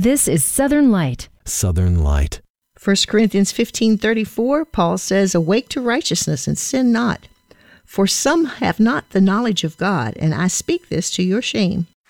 This is Southern Light. Southern Light. 1 Corinthians 15:34, Paul says, "Awake to righteousness and sin not. For some have not the knowledge of God, and I speak this to your shame."